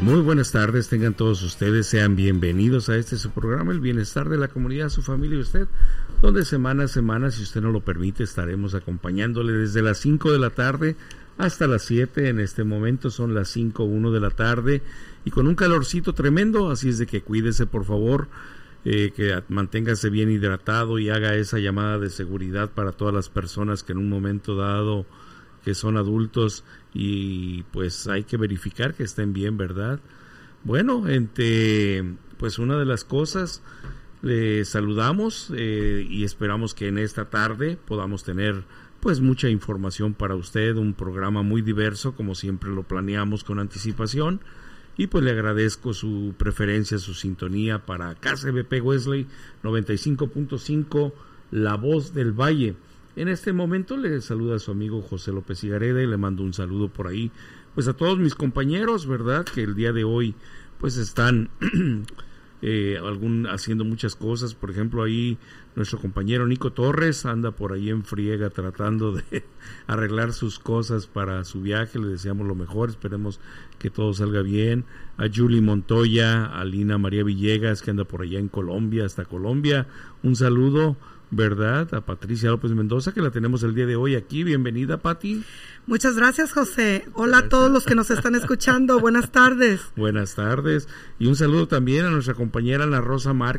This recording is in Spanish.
Muy buenas tardes, tengan todos ustedes, sean bienvenidos a su programa, El Bienestar de la Comunidad, su familia y usted, donde semana a semana, si usted no lo permite, estaremos acompañándole desde las 5 de la tarde hasta las 7, en este momento son las 5:01 de la tarde, y con un calorcito tremendo, así es de que cuídese por favor, que manténgase bien hidratado y haga esa llamada de seguridad para todas las personas que en un momento dado que son adultos y pues hay que verificar que estén bien, ¿verdad? Bueno, pues una de las cosas, le saludamos y esperamos que en esta tarde podamos tener pues mucha información para usted, un programa muy diverso como siempre lo planeamos con anticipación, y pues le agradezco su preferencia, su sintonía para KCBP Wesley 95.5, La Voz del Valle. En este momento le saluda a su amigo José López Higareda y le mando un saludo por ahí, pues a todos mis compañeros, ¿verdad? Que el día de hoy pues están haciendo muchas cosas. Por ejemplo, ahí nuestro compañero Nico Torres anda por ahí en friega tratando de arreglar sus cosas para su viaje. Le deseamos lo mejor, esperemos que todo salga bien. A Julie Montoya, a Lina María Villegas, que anda por allá en Colombia, hasta Colombia, un saludo, ¿verdad? A Patricia López Mendoza, que la tenemos el día de hoy aquí. Bienvenida, Pati. Muchas gracias, José. Hola a todos los que nos están escuchando. Buenas tardes. Buenas tardes. Y un saludo también a nuestra compañera Ana Rosa Márquez,